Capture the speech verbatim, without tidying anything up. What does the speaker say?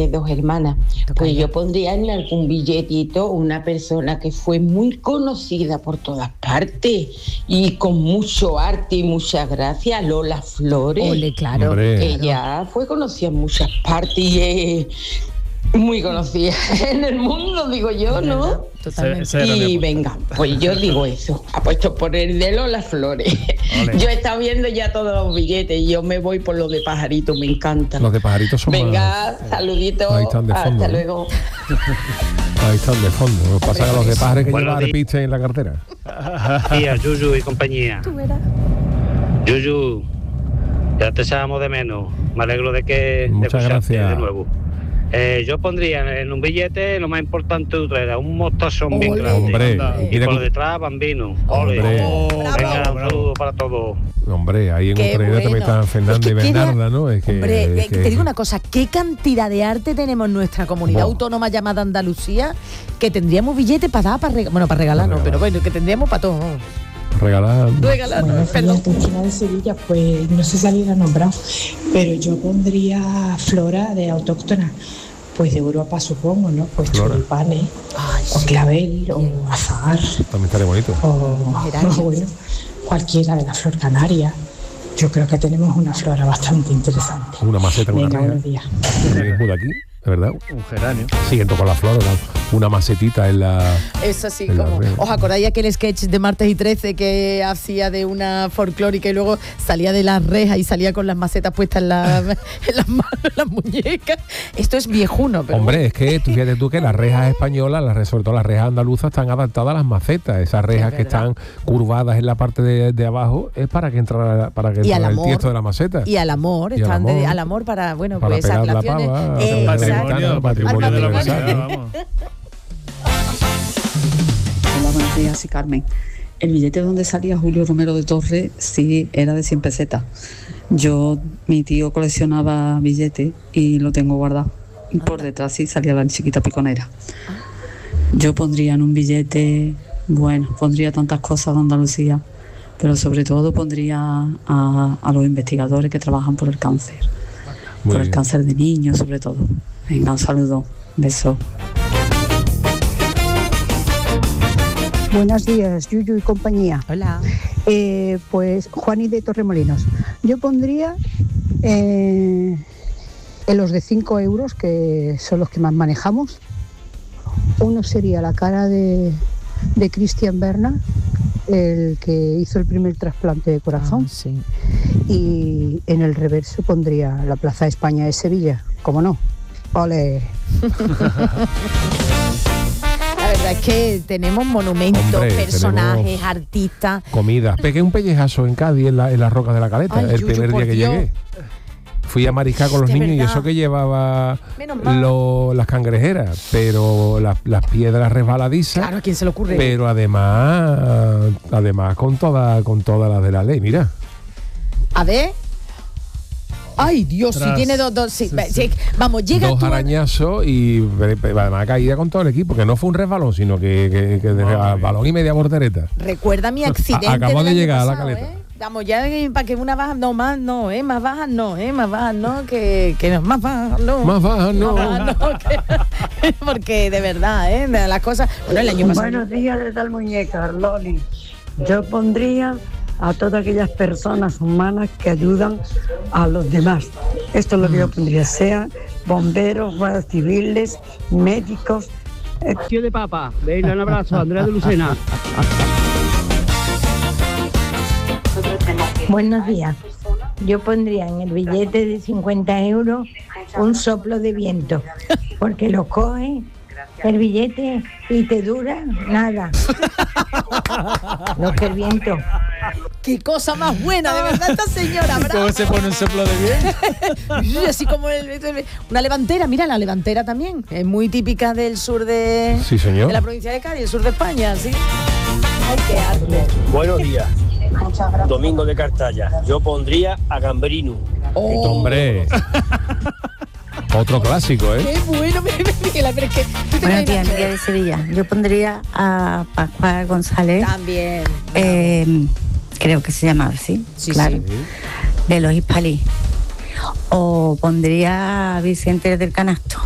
de dos hermanas. Pues yo pondría en algún billetito una persona que fue muy conocida por todas partes y con mucho arte y muchas gracias, Lola Flores. Ole, claro. Hombre. Ella fue conocida en muchas partes y es muy conocida en el mundo, digo yo, ¿no? Totalmente. Ese- ese era mi Y apuesta. venga, pues yo digo eso, apuesto por el de Lola Flores. Ole. Yo he estado viendo ya todos los billetes y yo me voy por los de pajarito, me encanta. Los de pajaritos son más- Venga, saluditos, Ahí están de fondo, hasta ¿no? luego. Ahí están de fondo. Lo que pasa es que los de pájaros que Buenos llevan días. piste en la cartera. Tía, Yuyu y compañía. Tú verás. Yuyu, ya te echamos de menos. Me alegro de que Muchas de escucharte gracias. de nuevo. Eh, yo pondría en un billete lo más importante de Utrera, un mostazón bien Ole. grande. Hombre, Anda. Y mira por cómo- detrás, bambino. Ole. Hombre. Oh, Venga, bravo, un bravo. saludo para todos. Hombre, ahí en Qué Utrera también bueno. están Fernanda Es que y queda- Bernarda, ¿no? Es que, Hombre, es eh, que- te digo una cosa, qué cantidad de arte tenemos en nuestra comunidad Buah. autónoma llamada Andalucía, que tendríamos billetes para dar, para regalar, bueno, para regalar no, Para pero regalar. bueno, que tendríamos para todo. regalar. Regalar, Buenos perdón. días, Cristina de Sevilla. Pues no sé si alguien ha nombrado, pero yo pondría flora de autóctona, pues de Europa supongo, ¿no? Pues Flora. tulipanes, Ay, o sí. clavel, o azahar, También estaría bonito. o Geranios. bueno, cualquiera de la flor canaria. Yo creo que tenemos una flora bastante interesante. Una maceta con Venga, una buenos reja. días. También es muy de aquí, de verdad. Un geranio. Siguiendo con la flor, una- una macetita en la. Es así en la como. red. ¿Os acordáis aquel sketch de Martes y trece que hacía de una folclórica y luego salía de las rejas y salía con las macetas puestas en, la- en las manos, en las muñecas? Esto es viejuno, pero. Hombre, es que tú fíjate tú que las rejas españolas, las, sobre todo las rejas andaluzas, están adaptadas a las macetas. Esas rejas Es que verdad. están curvadas en la parte de, de abajo es para que entrara, para que Y entrara al el amor. tiesto de la maceta. Y al amor, Y al están de- amor. al amor para, bueno, Para pues pegar la relaciones. pava, Eh, para exacto. patrimonio, patrimonio Al de la matrimonio. humanidad. vamos. Hola, buenos días, soy Carmen. El billete donde salía Julio Romero de Torres sí era de cien pesetas. Yo, mi tío coleccionaba billetes y lo tengo guardado. Y por detrás sí salía la chiquita piconera. Yo pondría en un billete, bueno, pondría tantas cosas de Andalucía, pero sobre todo pondría a, a los investigadores que trabajan por el cáncer. Muy por el bien. cáncer de niños, sobre todo. Venga, un saludo. Beso. Buenos días, Yuyu y compañía. Hola. Eh, pues Juani de Torremolinos. Yo pondría eh, en los de cinco euros, que son los que más manejamos. Uno sería la cara de, de Christian Berna, el que hizo el primer trasplante de corazón. Ah, sí. Y en el reverso pondría la Plaza de España de Sevilla. ¿Cómo no? ¡Ole! La verdad es que tenemos monumentos, Hombre, personajes, tenemos- artistas. Comida. Pegué un pellejazo en Cádiz, en, la, en las rocas de la Caleta, Ay, el Yuyu, primer por día que Dios. llegué. Fui a mariscar con los Hostia, niños y ¿verdad? eso que llevaba Menos mal. lo- las cangrejeras, pero las, las piedras resbaladizas. Claro, ¿a quién se le ocurre? Pero además, además con toda, con todas las de la ley, mira. A ver. Ay, Dios, si Tras. tiene dos, dos sí, Sí, va- sí. sí, vamos, llega Dos tú a- arañazos y pe- pe- además caída con todo el equipo, que no fue un resbalón, sino que, que, que de Madre mía. balón y media bordereta. Recuerda mi accidente. Acabo del de año llegar a la pasado, caleta. ¿eh? Vamos, ya eh, para que una baja, no más, no, eh, más bajas no, eh, más bajas no, que, que no, más bajas no. Más baja, no. Más bajas no, que- porque de verdad, eh, de las cosas. Bueno, el año pasado. Buenos días de tal muñeca, Loli. Yo pondría a todas aquellas personas humanas que ayudan a los demás. Esto es lo que yo pondría, sean bomberos, guardias civiles, médicos. eh, Tío de papa, venga, un abrazo, Andrea de Lucena. Buenos días. Yo pondría en el billete de cincuenta euros un soplo de viento, porque lo coges el billete y te dura nada. Lo que el viento. Qué cosa más buena, de verdad, esta señora, bravo. ¿Cómo se pone un soplo de bien? Y así como el- el- una levantera, mira, la levantera también, es muy típica del sur de, Sí, señor. de la provincia de Cádiz, el sur de España, sí. Ay, qué arte. Buenos días. Domingo de Cartaya. Yo pondría a Gambrino. Oh, Hombre. Otro clásico, ¿eh? qué bueno, Miguel, pero es que tú te Buenos días, imaginas- Miguel de Sevilla. Yo pondría a Pascual González, También. eh, creo que se llama así, Sí, claro, sí. de los Hispalí. O pondría a Vicente del Canasto.